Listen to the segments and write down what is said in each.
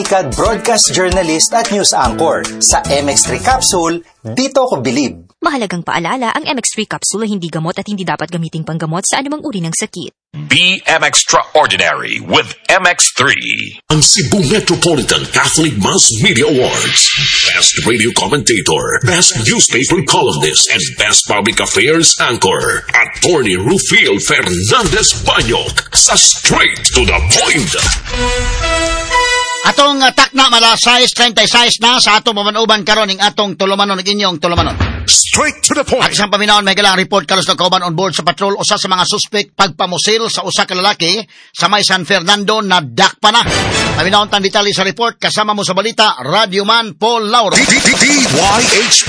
broadcast journalist at news anchor. Sa MX3 Capsule, dito ko bilib. Mahalagang paalala, ang MX3 Capsule ay hindi gamot at hindi dapat gamiting panggamot sa anumang uri ng sakit. Be Extraordinary with MX3. Ang Cebu Metropolitan Catholic Mass Media Awards. Best Radio Commentator, Best Newspaper Columnist, and Best Public Affairs Anchor. Attorney Rufil Fernandez Banyok sa Straight to the Point. Atong takna mala size 36 na sa atong mamanuban karon ning atong tulumanon ning inyong tulumanon. Straight to the point. At isang paminaon may galang report kalos na kauban on board sa patrol usa sa mga suspect pagpamusil sa usa ka lalaki sa may San Fernando na dakpa na. Paminaon tan detalye sa report kasama mo sa balita Radyoman Paul Lauro. DYHP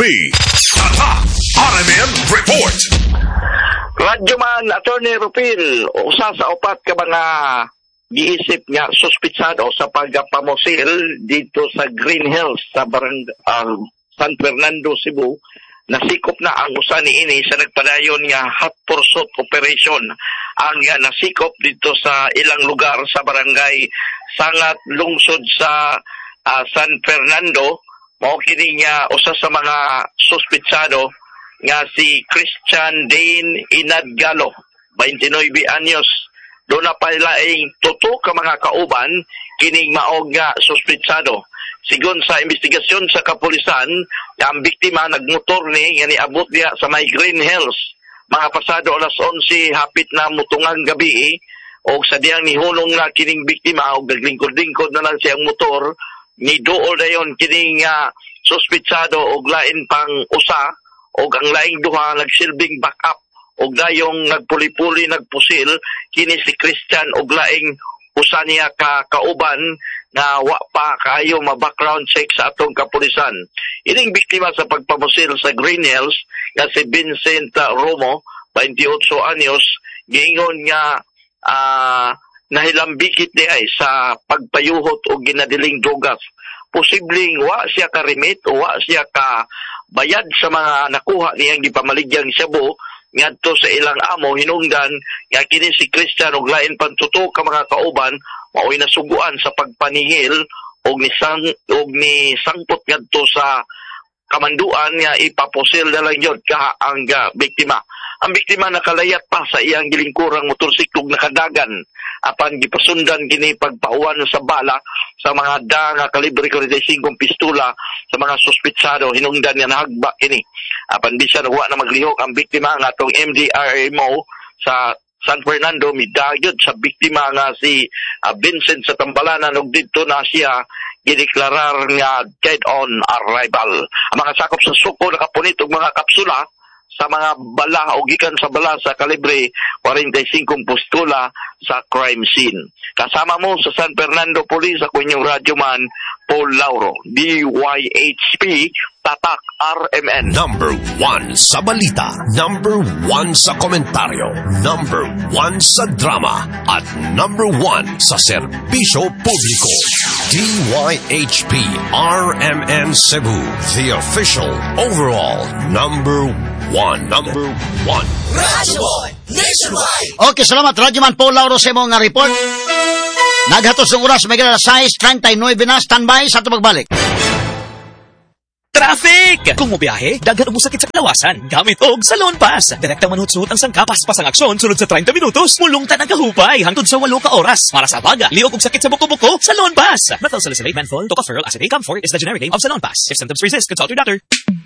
RMN Report. Radyoman Attorney Rufil, usa sa upat ka mga giisip nga suspitsado sa pagpamusil dito sa Green Hills sa San Fernando, Cebu. Nasikop na ang usa niini sa nagpadayon nga hot pursuit operation ang nasikop dito sa ilang lugar sa barangay Sangat, lungsod sa San Fernando. Mao kini nga usa sa mga suspitsado nga si Christian Dane Inadgalo, 29 anyos. Doon na palaing tuto ka mga kauban kining maog nga suspitsado. Sigon sa investigasyon sa kapulisan, ang biktima nagmotor ni nga niabot diha sa may Green Hills mga pasado alas 11 hapit na mutungang gabi o sa diyang nihulong na kining biktima og naglingkod-lingkod na lang siyang motor ni duol dayon kining suspitsado og lain pang usa og ang laing duha nagsilbing backup og dayong nagpuli-puli nagpusil kini si Christian og laing usa niya ka kauban na wa pa kaayo ma-background check sa atong kapulisan. Ining biktima sa pagpamusil sa Green Hills nga si Vincent Romo, 28 anyos, giingon nga nahilambikit niya sa pagpayuhot o ginadiling drugas. Posibleng wa siya ka-remit o wa siya ka bayad sa mga nakuha niyang gipamaligyang shabu ngadto sa ilang amo hinungdan nga kini si Christian og lain pantuto ka mga kauban mao'y nasuguan sa pagpaningil og ni sangpot ngadto sa kamanduan nga ipapusil na lang yun ang biktima. Ang biktima nakalayat pa sa iyang gilingkurang motorsiklog nakadagan apan gipasundan kini pagpauwan sa bala sa mga nga kalibre 45 pistola sa mga suspitsado hinungdan nga nahagba kini. Apan bisan wa na maglihok ang biktima nga atong MDRMO sa San Fernando midagyod sa biktima nga si Vincent sa Tambalanan ug didto na siya gideklarar nga dead on arrival. Ang mga sakop sa suko nakapunit og mga kapsula sa mga bala o gikan sa bala sa kalibre 45 pistola sa crime scene. Kasama mo sa San Fernando Police ako inyong radyoman Paul Lauro, DYHP Tatak RMN. Number 1 sa balita, number 1 sa komentaryo, number 1 sa drama, at number 1 sa serbisyo publiko. DYHP RMN Cebu, the official overall number 1. Number 1. Radyoman Nationwide. Okay, salamat Radyoman Paul Lauro sa imong report. Naghatos ng oras may gala size 39 na standby sa ito magbalik. Traffic! Kung mobiyahe, daghan mo sakit sa kalawasan. Gamit og Salon Pass. Direktang manutsuot ang sangkapas pasang aksyon sunod sa 30 minutos. Mulungtan ang kahupay hangtod sa 8 ka oras. Para sa baga, liog og sakit sa buko-buko, Salon Pass. Methyl salicylate menthol, tocopherol acetate, Camphor is the generic name of Salon Pass. If symptoms persist, consult your doctor.